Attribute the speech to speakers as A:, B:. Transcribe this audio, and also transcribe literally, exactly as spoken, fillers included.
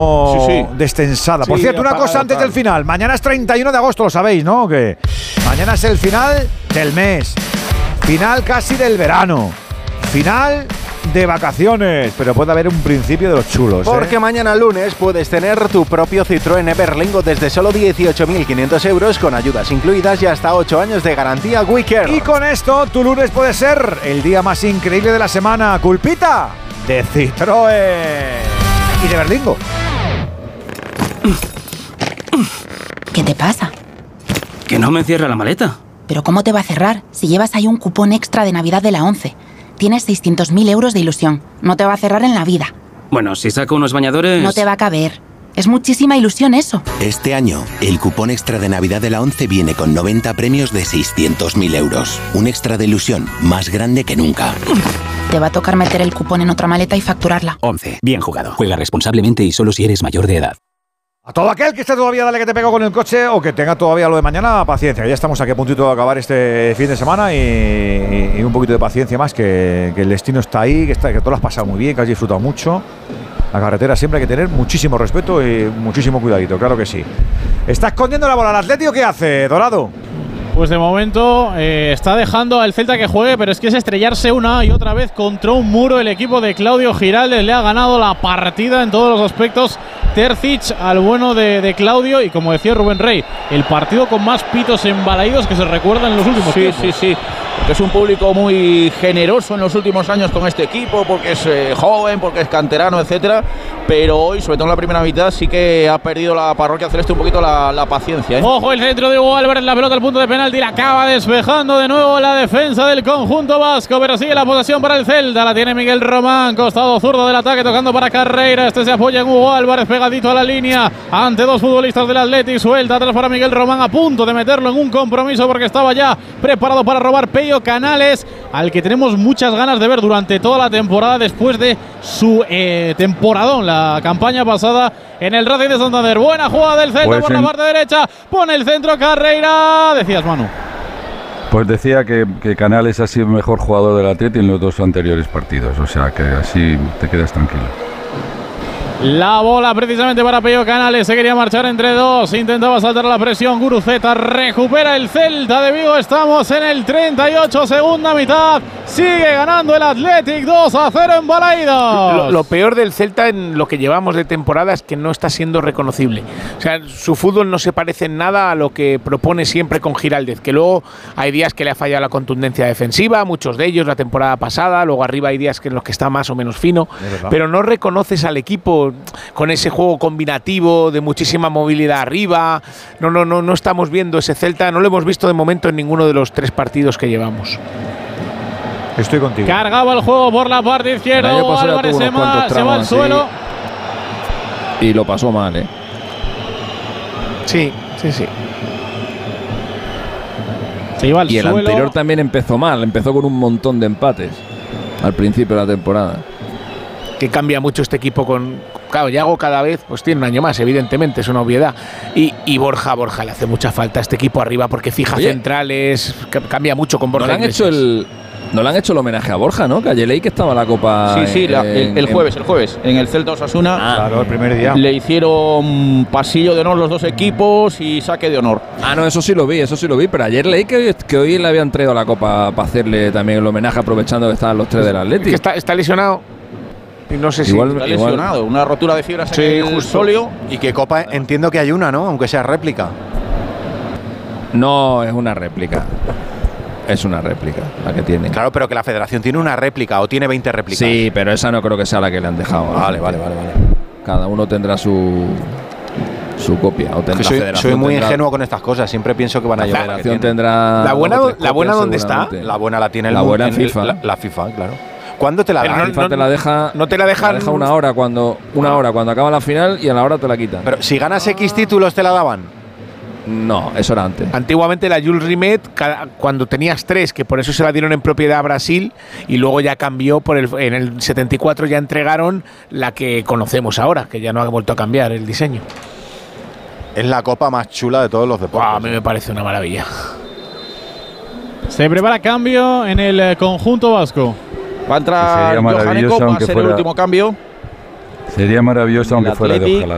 A: Sí, sí.
B: Destensada. Por
A: Sí,
B: cierto, una
A: apagado,
B: cosa antes
A: tal.
B: del final. Mañana es treinta y uno de agosto, lo sabéis, ¿no? Que mañana es el final del mes. Final casi del verano. Final de vacaciones. Pero puede haber un principio de los chulos,
C: Porque
B: ¿eh?
C: mañana lunes puedes tener tu propio Citroën Everlingo desde solo dieciocho mil quinientos euros con ayudas incluidas y hasta ocho años de garantía WeCare.
B: Y con esto, tu lunes puede ser el día más increíble de la semana. Culpita de Citroën y de Berlingo.
D: ¿Qué te pasa?
E: Que no me cierra la maleta.
D: ¿Pero cómo te va a cerrar si llevas ahí un cupón extra de Navidad de la ONCE? Tienes seiscientos mil euros de ilusión. No te va a cerrar en la vida.
E: Bueno, si saco unos bañadores...
D: No te va a caber. Es muchísima ilusión eso.
F: Este año, el cupón extra de Navidad de la ONCE viene con noventa premios de seiscientos mil euros. Un extra de ilusión más grande que nunca.
D: Te va a tocar meter el cupón en otra maleta y facturarla.
E: ONCE. Bien jugado. Juega responsablemente y solo si eres mayor de edad.
B: A todo aquel que esté todavía dale que te pego con el coche o que tenga todavía lo de mañana, paciencia. Ya estamos aquí a puntito de acabar este fin de semana y, y, y un poquito de paciencia más, que, que el destino está ahí, que, está, que tú lo has pasado muy bien, que has disfrutado mucho. La carretera siempre hay que tener muchísimo respeto y muchísimo cuidadito, claro que sí. ¿Está escondiendo la bola el Atlético? ¿Qué hace, Dorado?
G: Pues de momento eh, está dejando al Celta que juegue, pero es que es estrellarse una y otra vez contra un muro. El equipo de Claudio Giraldes le ha ganado la partida en todos los aspectos. Terzic al bueno de, de Claudio, y como decía Rubén Rey, el partido con más pitos embalaídos que se recuerdan en los últimos
A: Sí,
G: tiempos.
A: sí, sí. Porque es un público muy generoso en los últimos años con este equipo, porque es eh, joven, porque es canterano, etcétera. Pero hoy, sobre todo en la primera mitad, sí que ha perdido la parroquia celeste un poquito la, la paciencia, ¿eh?
G: Ojo, el centro de Hugo Álvarez, la pelota al punto de penalti, la acaba despejando de nuevo la defensa del conjunto vasco, pero sigue la posesión para el Celta, la tiene Miguel Román, costado zurdo del ataque, tocando para Carreira, este se apoya en Hugo Álvarez, pegadito a la línea, ante dos futbolistas del Athletic, suelta atrás para Miguel Román, a punto de meterlo en un compromiso porque estaba ya preparado para robar Pello Canales, al que tenemos muchas ganas de ver durante toda la temporada después de su eh, temporadón, la campaña pasada en el Racing de Santander. Buena jugada del Celta
H: Pues
G: por
H: en...
G: la parte derecha, pone el centro Carreira, decías Manu.
H: Pues decía que, que Canales ha sido el mejor jugador del Atleti en los dos anteriores partidos, o sea que así te quedas tranquilo.
G: La bola precisamente para Pello Canales, se quería marchar entre dos, intentaba saltar la presión, Guruceta recupera el Celta de Vigo, estamos en el treinta y ocho, segunda mitad, sigue ganando el Athletic dos a cero en Balaidos.
I: Lo, lo peor del Celta en lo que llevamos de temporada es que no está siendo reconocible. O sea, su fútbol no se parece en nada a lo que propone siempre con Giraldez, que luego hay días que le ha fallado la contundencia defensiva, muchos de ellos la temporada pasada, luego arriba hay días en los que está más o menos fino, pero no reconoces al equipo con ese juego combinativo de muchísima movilidad arriba. No, no, no, no estamos viendo ese Celta, no lo hemos visto de momento en ninguno de los tres partidos que llevamos.
B: Estoy contigo.
G: Cargaba el juego por la parte izquierda, Álvarez se, ma, se va al suelo.
J: Y lo pasó mal, ¿eh?
I: Sí, sí, sí.
G: Se iba al
J: y el
G: suelo.
J: anterior también empezó mal, empezó con un montón de empates al principio de la temporada.
I: Que cambia mucho este equipo con... Claro, Yago cada vez pues tiene un año más, evidentemente, es una obviedad. Y, y Borja, Borja le hace mucha falta a este equipo arriba porque fija Oye, centrales, cambia mucho con Borja.
J: ¿No le han hecho el, no le han hecho el homenaje a Borja, ¿no? Que ayer leí que estaba la Copa...
A: Sí, sí,
J: en,
A: la, el, el jueves, el jueves, en el Celta Osasuna.
B: Ah, claro, el primer día.
A: Le hicieron pasillo de honor los dos equipos y saque de honor.
J: Ah, no, eso sí lo vi, eso sí lo vi, pero ayer leí que, que hoy le habían traído la Copa para hacerle también el homenaje aprovechando que estaban los tres del Atlético.
I: Que está, está lesionado. Y no sé
J: igual,
I: si
A: está
J: igual.
A: lesionado, una rotura de fibras
I: sí,
A: en el sóleo.
C: Y que Copa, entiendo que hay una, ¿no? Aunque sea réplica.
J: No, es una réplica. Es una réplica la que tiene.
C: Claro, pero que la federación tiene una réplica o tiene veinte réplicas.
J: Sí, pero esa no creo que sea la que le han dejado.
C: Vale, vale, vale, vale.
J: Cada uno tendrá su su copia. O tendrá
C: soy,
J: federación
C: soy muy
J: tendrá,
C: ingenuo con estas cosas. Siempre pienso que van a
J: la
C: llevar.
J: federación tendrá.
I: La buena,
J: copias,
I: la buena ¿dónde está?
C: La buena la tiene el
J: La buena
C: en
J: FIFA.
C: La, la FIFA, claro. ¿Cuándo te la
I: Pero
C: dan?
J: La FIFA
I: no,
J: te la deja.
I: No te la dejan.
J: Te la deja una hora cuando una hora cuando acaba la final y a la hora te la quitan.
C: Pero si ganas X títulos te la daban.
J: No, eso era antes.
I: Antiguamente la Jules Rimet, cuando tenías tres, que por eso se la dieron en propiedad a Brasil, y luego ya cambió, por el, en el setenta y cuatro ya entregaron la que conocemos ahora, que ya no ha vuelto a cambiar el diseño.
C: Es la copa más chula de todos los deportes.
I: Wow, a mí me parece una maravilla.
G: Se prepara cambio en el conjunto vasco.
A: Va a entrar Johan Eco, va a ser fuera, el último cambio.
H: Sería maravilloso aunque fuera de Ojalá.